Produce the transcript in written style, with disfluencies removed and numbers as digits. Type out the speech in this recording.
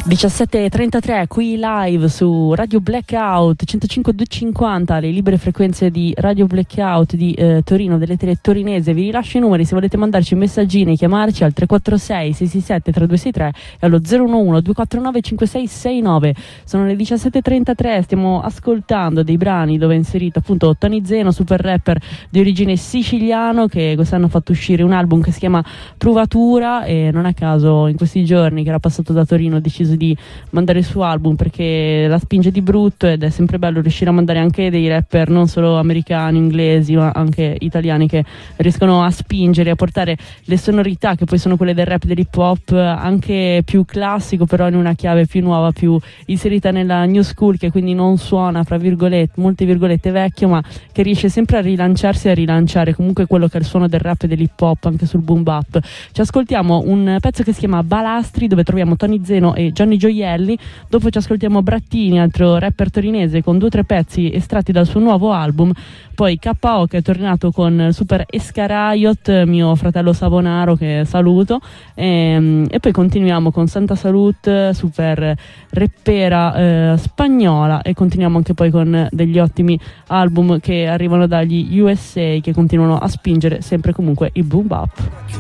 17.33 qui live su Radio Blackout 105.250, le libere frequenze di Radio Blackout di Torino, delle tele torinese. Vi rilascio i numeri se volete mandarci messaggini, chiamarci al 346 667 3263 e allo 011 249 5669. Sono le 17.33, stiamo ascoltando dei brani dove è inserito appunto Tony Zeno, super rapper di origine siciliano, che quest'anno ha fatto uscire un album che si chiama Trovatura, e non a caso in questi giorni che era passato da Torino ha deciso di mandare il suo album perché la spinge di brutto, ed è sempre bello riuscire a mandare anche dei rapper non solo americani, inglesi, ma anche italiani, che riescono a spingere, a portare le sonorità che poi sono quelle del rap, dell'hip hop, anche più classico però in una chiave più nuova, più inserita nella new school, che quindi non suona fra virgolette, molte virgolette, vecchio, ma che riesce sempre a rilanciarsi e a rilanciare comunque quello che è il suono del rap e dell'hip hop anche sul boom bap. Ci ascoltiamo un pezzo che si chiama Balastri, dove troviamo Tony Zeno e Gianni Gioielli. Dopo ci ascoltiamo Brattini, altro rapper torinese, con 2 o 3 pezzi estratti dal suo nuovo album. Poi KO, che è tornato con Super Escaraiot, mio fratello Savonaro, che saluto, e poi continuiamo con Santa Salute, super rappera spagnola, e continuiamo anche poi con degli ottimi album che arrivano dagli USA, che continuano a spingere sempre comunque il boom bap.